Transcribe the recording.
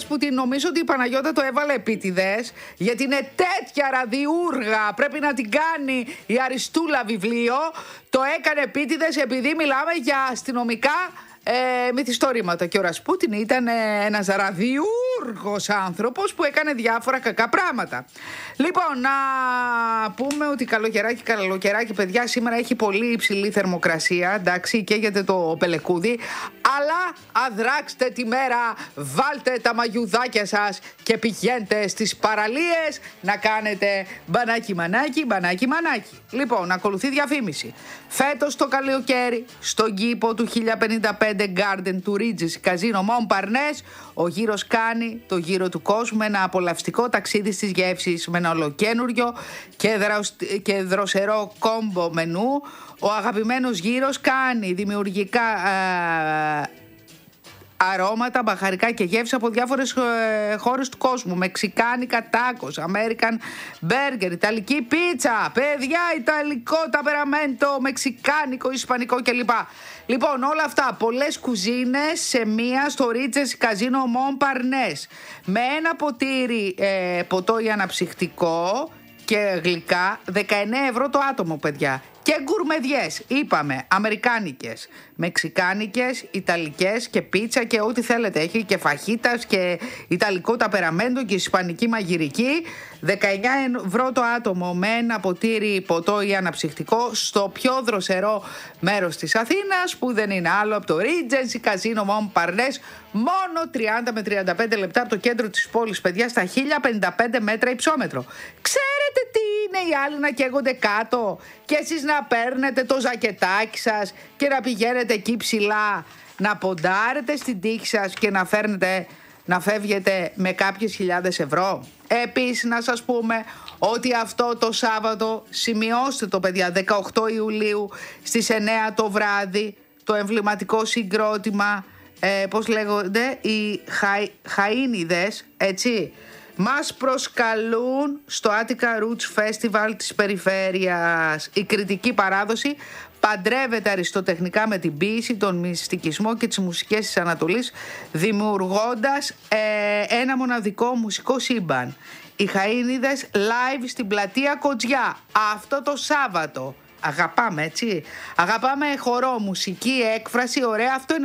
Ρασπούτιν, νομίζω ότι η Παναγιώτα το έβαλε επίτηδες, γιατί είναι τέτοια ραδιούργα. Πρέπει να την κάνει η Αριστούλα βιβλίο. Το έκανε επίτηδες επειδή μιλάμε για αστυνομικά μυθιστορήματα. Και ο Ρασπούτιν ήταν ένας ραδιούργος άνθρωπος που έκανε διάφορα κακά πράγματα. Λοιπόν, να πούμε ότι καλοκαιράκι, παιδιά, σήμερα έχει πολύ υψηλή θερμοκρασία. Εντάξει, καίγεται το πελεκούδι. Αλλά αδράξτε τη μέρα, βάλτε τα μαγιουδάκια σας και πηγαίνετε στις παραλίες να κάνετε μπανάκι μανάκι, μπανάκι μανάκι. Λοιπόν, ακολουθεί διαφήμιση. Φέτος το καλοκαίρι, στον κήπο του 1055 Garden του Regis Casino Montparnasse, ο γύρος κάνει το γύρο του κόσμου με ένα απολαυστικό ταξίδι στις γεύσεις, με ένα ολοκένουργιο και δροσερό κόμπο μενού. Ο αγαπημένος γύρος κάνει δημιουργικά αρώματα, μπαχαρικά και γεύσεις από διάφορες χώρες του κόσμου. Μεξικάνικα τάκος, American burger, ιταλική πίτσα, παιδιά, ιταλικό ταπεραμέντο, μεξικάνικο, ισπανικό κλπ. Λοιπόν, όλα αυτά, πολλές κουζίνες σε μία στο Regis Casino Montparnasse. Με ένα ποτήρι ποτό ή αναψυκτικό και γλυκά, 19 ευρώ το άτομο, παιδιά. Και γκουρμεδιές, είπαμε, αμερικάνικες, μεξικάνικες, ιταλικές και πίτσα και ό,τι θέλετε. Έχει και φαχίτας και ιταλικό ταπεραμέντο και ισπανική μαγειρική. 19 ευρώ το άτομο με ένα ποτήρι ποτό ή αναψυκτικό στο πιο δροσερό μέρος της Αθήνας, που δεν είναι άλλο από το Regis Casino Montparnasse, μόνο 30 με 35 λεπτά από το κέντρο της πόλης, παιδιά, στα 1055 μέτρα υψόμετρο. Ξέρετε τι είναι οι άλλοι να καίγονται κάτω και εσείς να παίρνετε το ζακετάκι σας και να πηγαίνετε εκεί ψηλά, να ποντάρετε στην τύχη σας και να φεύγετε με κάποιες χιλιάδες ευρώ. Επίσης να σας πούμε ότι αυτό το Σάββατο, σημειώστε το, παιδιά, 18 Ιουλίου στις 9 το βράδυ, το εμβληματικό συγκρότημα, πώς λέγονται, οι Χαΐνιδες, έτσι, μας προσκαλούν στο Attica Roots Festival της περιφέρειας. Η κριτική παράδοση παντρεύεται αριστοτεχνικά με την ποίηση, τον μυστικισμό και τις μουσικές της Ανατολής, δημιουργώντας ένα μοναδικό μουσικό σύμπαν. Οι Χαΐνιδες live στην πλατεία Κοτζιά αυτό το Σάββατο. Αγαπάμε, έτσι. Αγαπάμε χορό, μουσική, έκφραση, ωραία. Αυτό είναι